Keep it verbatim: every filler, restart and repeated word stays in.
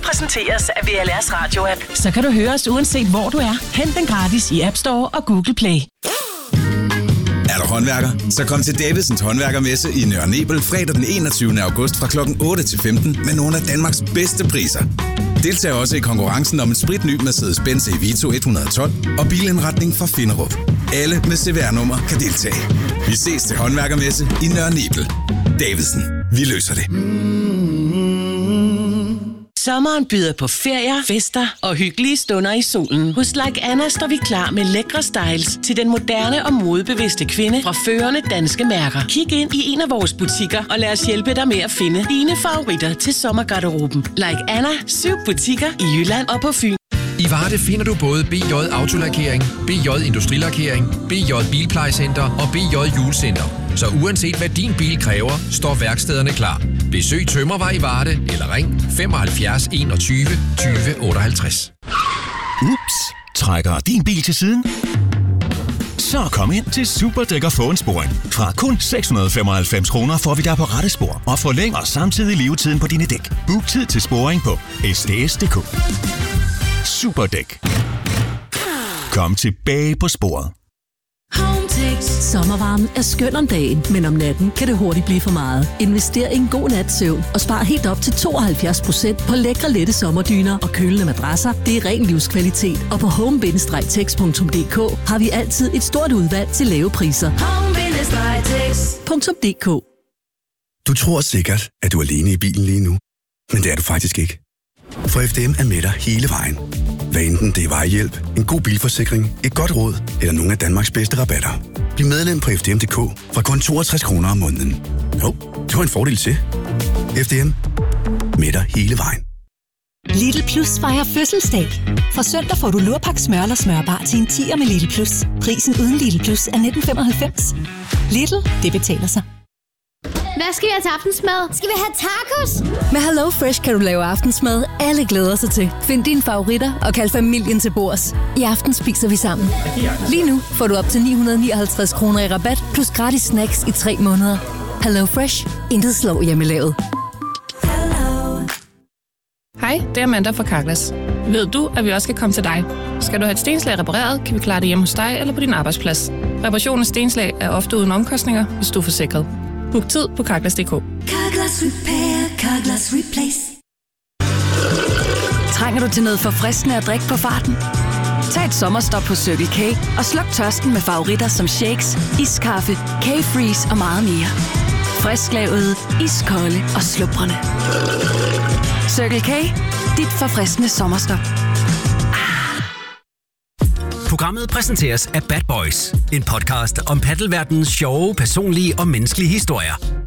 præsenteres af V L R's radio-app. Så kan du høre os uanset hvor du er. Hent den gratis i App Store og Google Play. Er du håndværker? Så kom til Davidsens håndværkermesse i Nørre Nebel fredag den enogtyvende august fra klokken otte til femten med nogle af Danmarks bedste priser. Deltag også i konkurrencen om en spritny Mercedes-Benz E Vito et hundrede og tolv og bilindretning fra Finderup. Alle med C V R-nummer kan deltage. Vi ses til håndværkermesse i Nørre Nebel. Davidsen. Vi løser det. Sommeren byder på ferier, fester og hyggelige stunder i solen. Hos Like Anna står vi klar med lækre styles til den moderne og modebevidste kvinde fra førende danske mærker. Kig ind i en af vores butikker og lad os hjælpe dig med at finde dine favoritter til sommergarderoben. Like Anna, syv butikker i Jylland og på Fyn. I Varde finder du både B J Autolakering, B J Industrilakering, B J Bilplejecenter og B J Hjulcenter. Så uanset hvad din bil kræver, står værkstederne klar. Besøg Tømmervej i Varde eller ring femoghalvfjerds enogtyve tyve otteoghalvtreds. Ups, trækker din bil til siden? Så kom ind til Superdæk og få en sporing. Fra kun seks hundrede og femoghalvfems kroner får vi dig på rette spor og forlænger samtidig levetiden på dine dæk. Book tid til sporing på s d s punktum d k. Superdæk. Kom tilbage på sporet. Hometex. Sommervarmen er skøn om dagen, men om natten kan det hurtigt blive for meget. Invester i en god nats søvn og spar helt op til tooghalvfjerds procent på lækre lette sommerdyner og kølende madrasser. Det er ren livskvalitet, og på home bindestreg tex punktum d k har vi altid et stort udvalg til lave priser. home bindestreg tex punktum d k. Du tror sikkert, at du er alene i bilen lige nu, men det er du faktisk ikke. For F D M er med dig hele vejen. Hvad enten det er vejhjælp, en god bilforsikring, et godt råd eller nogle af Danmarks bedste rabatter. Bliv medlem på f d m punktum d k fra kun toogtres kroner om måneden. Jo, det var en fordel til. F D M. Med dig hele vejen. Lidl Plus fejrer fødselsdag. Fra søndag får du lurpak smør eller smørbar til en tier med Lidl Plus. Prisen uden Lidl Plus er nitten femoghalvfems. Lidl, det betaler sig. Hvad skal vi have til aftensmad? Skal vi have tacos? Med Hello Fresh kan du lave aftensmad, alle glæder sig til. Find dine favoritter og kald familien til bords. I aften spiser vi sammen. Lige nu får du op til ni hundrede og nioghalvtreds kroner i rabat, plus gratis snacks i tre måneder. Hello Fresh. Intet slår hjemmelavet. Hej, det er Amanda fra Carglass. Ved du, at vi også skal komme til dig? Skal du have et stenslag repareret, kan vi klare det hjemme hos dig eller på din arbejdsplads. Reparation af stenslag er ofte uden omkostninger, hvis du er forsikret. Book tid på Carglass punktum d k. Carglass Repair, Carglass Replace. Trænger du til noget forfriskende at drikke på farten? Tag et sommerstop på Circle K og sluk tørsten med favoritter som shakes, iskaffe, K-Freeze og meget mere. Frisklavet, iskolde og slubrende. Circle K, dit forfriskende sommerstop. Programmet præsenteres af Bad Boys, en podcast om paddelverdenens sjove, personlige og menneskelige historier.